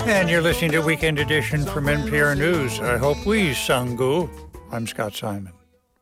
And you're listening to Weekend Edition from NPR News. I hope we, Sangu. I'm Scott Simon.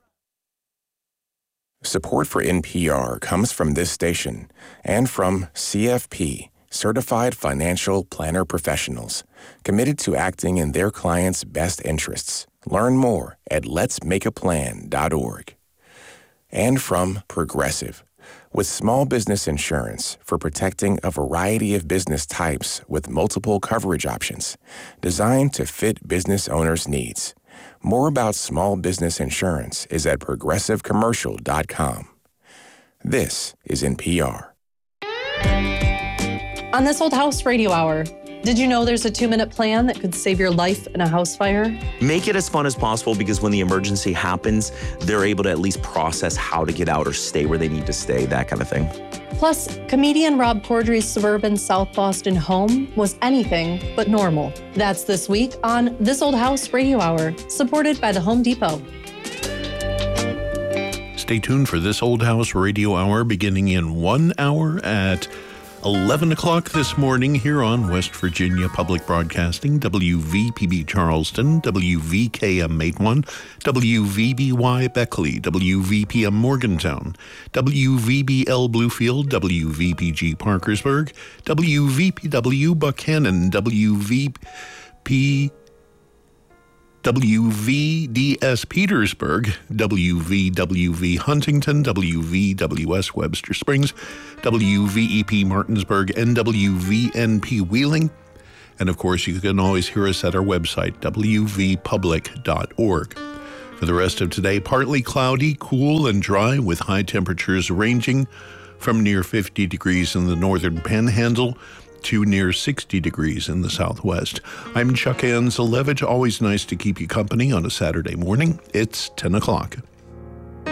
Support for NPR comes from this station and from CFP, Certified Financial Planner Professionals, committed to acting in their clients' best interests. Learn more at letsmakeaplan.org. And from Progressive, with small business insurance for protecting a variety of business types with multiple coverage options, designed to fit business owners' needs. More about small business insurance is at progressivecommercial.com. This is NPR. On This Old House Radio Hour, did you know there's a 2-minute plan that could save your life in a house fire? Make it as fun as possible because when the emergency happens, they're able to at least process how to get out or stay where they need to stay, that kind of thing. Plus, comedian Rob Corddry's suburban South Boston home was anything but normal. That's this week on This Old House Radio Hour, supported by the Home Depot. Stay tuned for This Old House Radio Hour beginning in 1 hour at 11 o'clock this morning here on West Virginia Public Broadcasting, WVPB Charleston, WVKM Matewan, WVBY Beckley, WVPM Morgantown, WVBL Bluefield, WVPG Parkersburg, WVPW Buchanan, WVDS Petersburg, WVWV Huntington, WVWS Webster Springs, WVEP Martinsburg, and WVNP Wheeling. And of course, you can always hear us at our website, wvpublic.org. For the rest of today, partly cloudy, cool, and dry with high temperatures ranging from near 50 degrees in the northern panhandle to near 60 degrees in the southwest. I'm Chuck Anzalevich. Always nice to keep you company on a Saturday morning. It's 10 o'clock.